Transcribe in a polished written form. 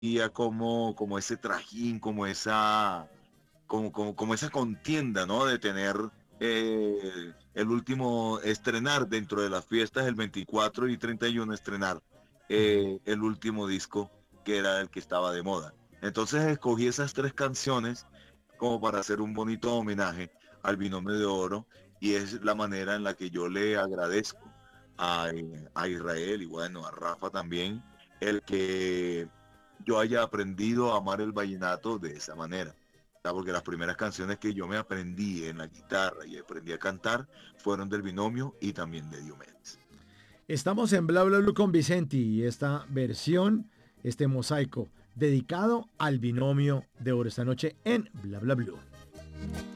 como ese trajín, como esa contienda, ¿no? De tener el último, estrenar dentro de las fiestas, el 24 y 31 estrenar el último disco que era el que estaba de moda. Entonces escogí esas tres canciones como para hacer un bonito homenaje al Binomio de Oro, y es la manera en la que yo le agradezco a Israel y bueno, a Rafa también, el que yo haya aprendido a amar el vallenato de esa manera. Porque las primeras canciones que yo me aprendí en la guitarra y aprendí a cantar fueron del Binomio y también de Diomedes. Estamos en Bla Bla Blue con Vicenti y esta versión, este mosaico, dedicado al binomio de oro esta noche en Bla Bla Blue.